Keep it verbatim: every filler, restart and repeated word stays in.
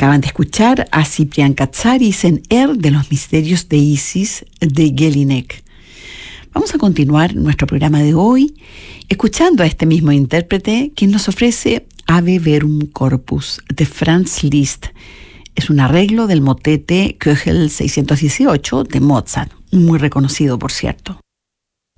Acaban de escuchar a Ciprián Katsaris en Er de los Misterios de Isis de Jelinek. Vamos a continuar nuestro programa de hoy escuchando a este mismo intérprete, quien nos ofrece Ave Verum Corpus de Franz Liszt. Es un arreglo del motete Köchel seiscientos dieciocho de Mozart, muy reconocido por cierto.